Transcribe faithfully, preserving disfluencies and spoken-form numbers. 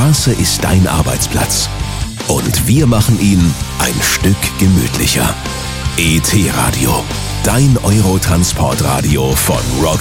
Straße ist dein Arbeitsplatz. Und wir machen ihn ein Stück gemütlicher. E T-Radio, dein Eurotransportradio von Rock